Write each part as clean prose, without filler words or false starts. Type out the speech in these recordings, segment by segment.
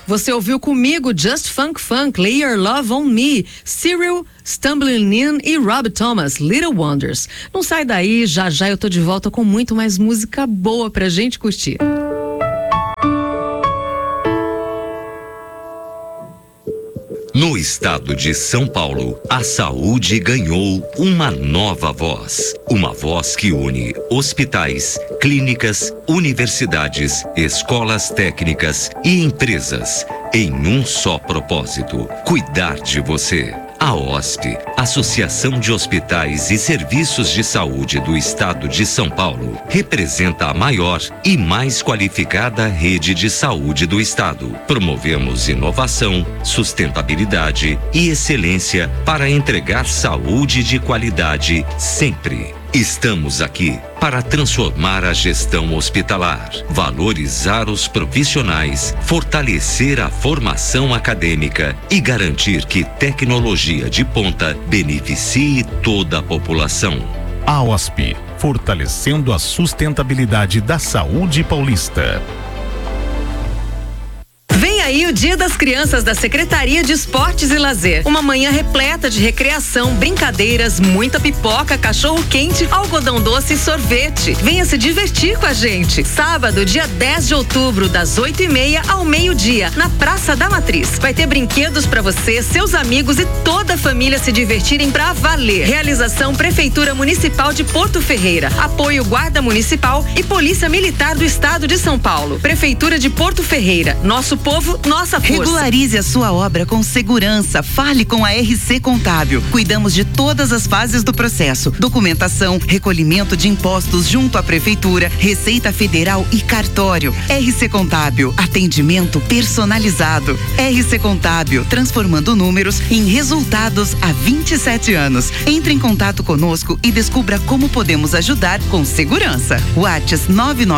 Você ouviu comigo Just Funk Funk, Lay Your Love on Me, Cyril, Stumbling In e Rob Thomas, Little Wonders. Não sai daí, já já eu tô de volta com muito mais música boa pra gente curtir. No estado de São Paulo, a saúde ganhou uma nova voz. Uma voz que une hospitais, clínicas, universidades, escolas técnicas e empresas em um só propósito: cuidar de você. A OSP, Associação de Hospitais e Serviços de Saúde do Estado de São Paulo, representa a maior e mais qualificada rede de saúde do Estado. Promovemos inovação, sustentabilidade e excelência para entregar saúde de qualidade sempre. Estamos aqui para transformar a gestão hospitalar, valorizar os profissionais, fortalecer a formação acadêmica e garantir que tecnologia de ponta beneficie toda a população. A OSP, fortalecendo a sustentabilidade da saúde paulista. Vem aí o Dia das Crianças da Secretaria de Esportes e Lazer. Uma manhã repleta de recreação, brincadeiras, muita pipoca, cachorro quente, algodão doce e sorvete. Venha se divertir com a gente. Sábado, dia 10 de outubro, das 8h30 ao meio-dia, na Praça da Matriz. Vai ter brinquedos para você, seus amigos e toda a família se divertirem pra valer. Realização Prefeitura Municipal de Porto Ferreira. Apoio Guarda Municipal e Polícia Militar do Estado de São Paulo. Prefeitura de Porto Ferreira. Nosso povo, nossa força. Regularize a sua obra com segurança. Fale com a RC Contábil. Cuidamos de todas as fases do processo: documentação, recolhimento de impostos junto à Prefeitura, Receita Federal e cartório. RC Contábil, atendimento personalizado. RC Contábil, transformando números em resultados há 27 anos. Entre em contato conosco e descubra como podemos ajudar com segurança. WhatsApp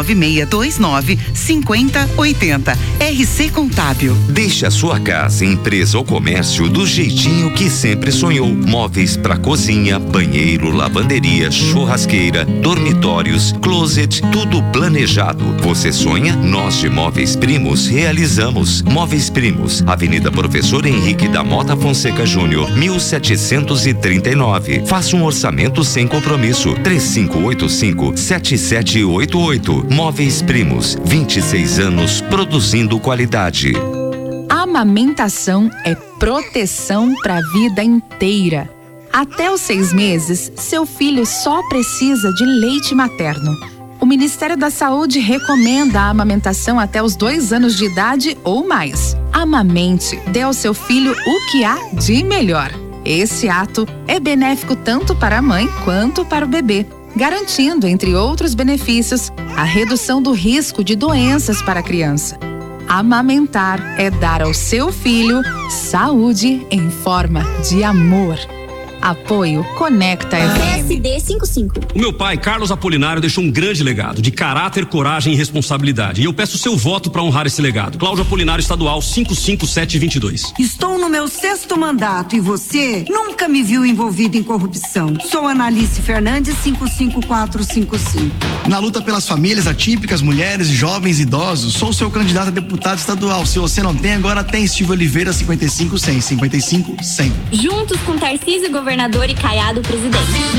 996295080. RC Contábil. Deixe a sua casa, empresa ou comércio do jeitinho que sempre sonhou. Móveis para cozinha, banheiro, lavanderia, churrasqueira, dormitórios, closet, tudo planejado. Você sonha? Nós de Móveis Primos realizamos. Móveis Primos, Avenida Professor Henrique da Mota Fonseca Júnior, 1739. Faça um orçamento sem compromisso. 3585-7788. Móveis Primos, 26 anos produzindo qualidade. A amamentação é proteção para a vida inteira. Até os 6 meses, seu filho só precisa de leite materno. O Ministério da Saúde recomenda a amamentação até os 2 anos de idade ou mais. Amamente, dê ao seu filho o que há de melhor. Esse ato é benéfico tanto para a mãe quanto para o bebê, garantindo, entre outros benefícios, a redução do risco de doenças para a criança. Amamentar é dar ao seu filho saúde em forma de amor. Apoio Conecta FM. PSD 55. O meu pai, Carlos Apolinário, deixou um grande legado de caráter, coragem e responsabilidade. E eu peço seu voto para honrar esse legado. Cláudio Apolinário Estadual 55722. Estou no meu 6º mandato e você nunca me viu envolvido em corrupção. Sou Analice Fernandes 55455. Na luta pelas famílias atípicas, mulheres, jovens e idosos, sou seu candidato a deputado estadual. Se você não tem, agora tem. Silvio Oliveira 55100. Juntos com Tarcísio Governador e Caiado presidente.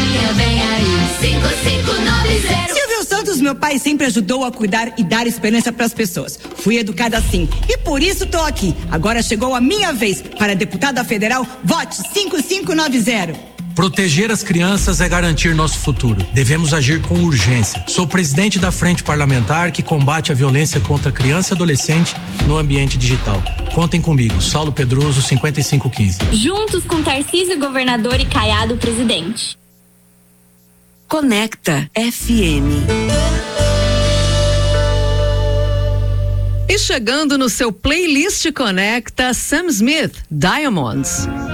Silvio Santos, meu pai, sempre ajudou a cuidar e dar esperança para as pessoas. Fui educada assim e por isso tô aqui. Agora chegou a minha vez. Para deputada federal, vote 5590. Proteger as crianças é garantir nosso futuro. Devemos agir com urgência. Sou presidente da Frente Parlamentar que combate a violência contra criança e adolescente no ambiente digital. Contem comigo, Saulo Pedroso 5515. Juntos com Tarcísio Governador e Caiado presidente. Conecta FM. E chegando no seu playlist Conecta, Sam Smith, Diamonds.